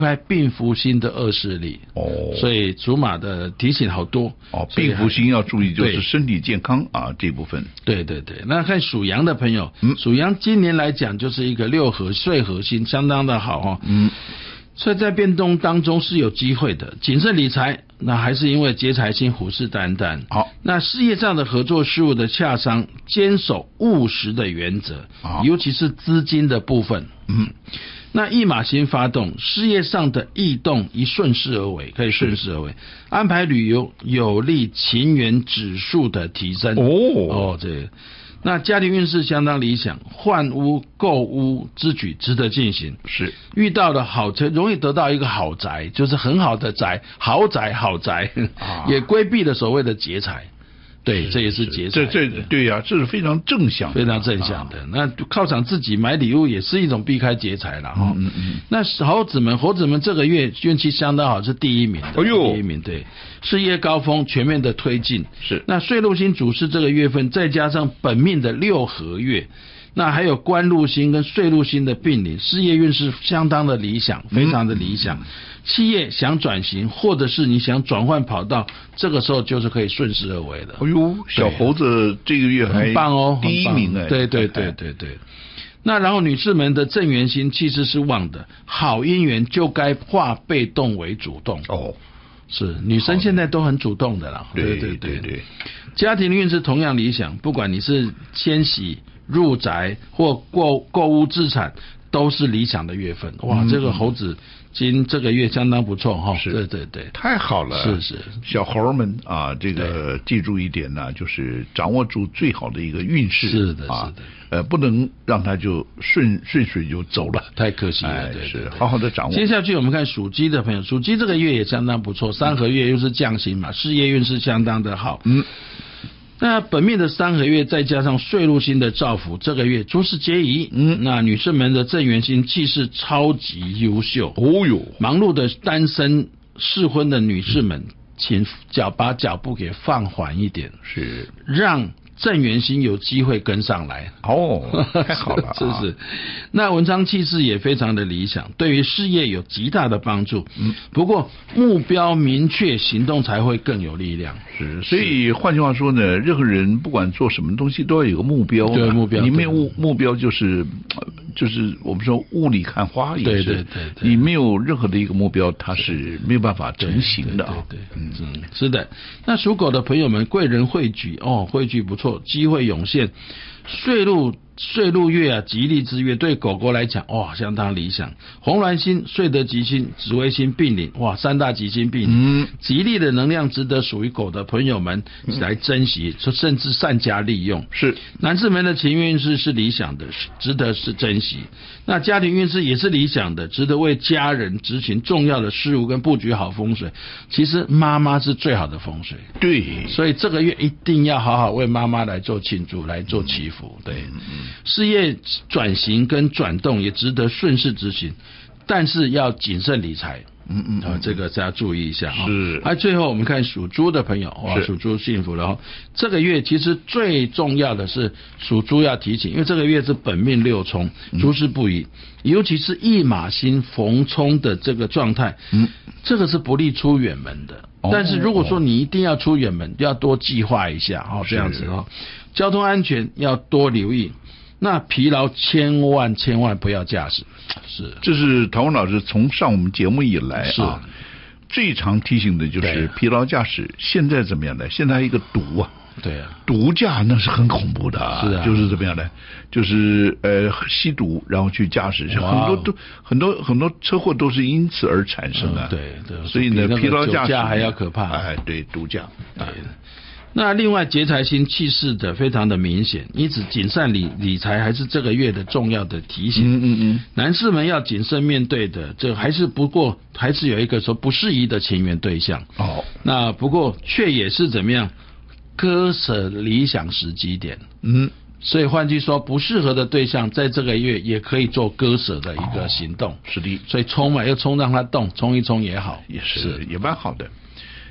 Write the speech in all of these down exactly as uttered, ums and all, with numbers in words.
开病符星的恶势力哦，所以属马的提醒好多哦。病符星要注意就是身体健康啊这部分。 对对对，那看属羊的朋友，嗯，属羊今年来讲就是一个六合岁合星，相当的好哦。嗯，所以在变动当中是有机会的，谨慎理财。那还是因为劫财星虎视眈眈。 好， 那事业上的合作事务的洽商，坚守务实的原则，尤其是资金的部分。嗯。那驿马星发动，事业上的异动一顺势而为，可以顺势而为。安排旅游有利情缘指数的提升。哦哦，这个。那家庭运势相当理想，换屋购屋之举值得进行。 是遇到了好宅，容易得到一个好宅，就是很好的宅，豪宅豪宅，啊、也规避了所谓的劫财。对，这也是劫财。 这这对呀、啊，这是非常正向的， 非常正向的。啊、那犒赏自己买礼物也是一种避开劫财了哈。嗯嗯。那猴子们，猴子们这个月运气相当好，是第一名的。哎呦，第一名对，事业高峰，全面的推进。是。那岁禄星主事这个月份，再加上本命的六合月。那还有官禄星跟岁禄星的并临，事业运势相当的理想，非常的理想。嗯、企业想转型，或者是你想转换跑道，这个时候就是可以顺势而为的。 哎呦，小猴子这个月还很棒哦， 第一名哎！ 对对对对对。那然后女士们的正缘星气势是旺的，好姻缘就该化被动为主动哦。是，女生现在都很主动的啦。 对对对对。 家庭运势同样理想，不管你是迁徙、入宅或购购物资产，都是理想的月份。哇，嗯、这个猴子今这个月相当不错哈。 是， 对对对， 太好了。 是是， 小猴们啊，这个记住一点呢，就是掌握住最好的一个运势。 是的， 啊、 是的。 呃，不能让它就顺顺水就走了， 太可惜了。 哎、 对， 是好好的掌握。 接下去我们看属鸡的朋友，属鸡这个月也相当不错，三合月又是降星嘛，事业运势相当的好。嗯。那本命的三合月再加上岁禄星的照福，这个月诸事皆宜。嗯，那女士们的正缘星气势超级优秀。哦哟，忙碌的单身适婚的女士们，请脚把脚步给放缓一点， 是让正缘星有机会跟上来。 哦，太好了、啊， 是是。那文昌气势也非常的理想，对于事业有极大的帮助。嗯，不过目标明确，行动才会更有力量。 是，所以换句话说呢，任何人不管做什么东西都要有个目标。 对，目标。 你没有目目标就是就是我们说雾里看花也是。 对对对对。 你没有任何的一个目标，它是没有办法成型的啊。 对对对，嗯，是的。那属狗的朋友们，贵人汇聚哦，汇聚不错。机会涌现，岁禄岁禄月啊，吉利之月，对狗狗来讲，哇，相当理想。红鸾星、岁德吉星、紫微星并临，哇，三大吉星并临，嗯，吉利的能量值得属于狗的朋友们来珍惜，嗯、甚至善加利用。 是， 男士们的情运势是理想的，值得是珍惜。那家庭运势也是理想的，值得为家人执行重要的事务跟布局好风水。其实妈妈是最好的风水， 对， 所以这个月一定要好好为妈妈来做庆祝，来做祈福。对，嗯、事业转型跟转动也值得顺势执行，但是要谨慎理财。嗯嗯，啊，这个大家注意一下哈。是。啊，最后我们看属猪的朋友，哇，属猪幸福了哈。这个月其实最重要的是属猪要提醒，因为这个月是本命六冲，诸事不宜，嗯、尤其是驿马星逢冲的这个状态，嗯，这个是不利出远门的。哦、但是如果说你一定要出远门，要多计划一下哦，这样子哦。交通安全要多留意。那疲劳千万千万不要驾驶，是， 这是陶文老师从上我们节目以来啊，最常提醒的就是疲劳驾驶。现在怎么样呢？现在还有一个毒啊， 对啊， 毒驾那是很恐怖的， 是啊， 就是怎么样呢？就是呃吸毒然后去驾驶，很多都很多很多车祸都是因此而产生的。 嗯、对对， 所以呢，疲劳驾驶还要可怕。 哎，对，毒驾， 对。那另外劫财星气势的非常的明显，因此谨慎理理财还是这个月的重要的提醒。嗯嗯嗯，男士们要谨慎面对的，这还是不过还是有一个说不适宜的情缘对象。哦，那不过却也是怎么样割舍理想时机点。嗯，所以换句说，不适合的对象在这个月也可以做割舍的一个行动。 是的， 所以冲嘛，要冲让它动，冲一冲也好， 也是也蛮好的。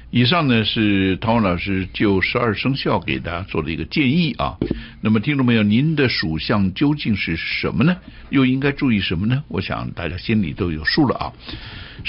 以上呢是陶文老师就十二生肖给大家做了一个建议啊。那么听众朋友，您的属相究竟是什么呢？又应该注意什么呢？我想大家心里都有数了啊。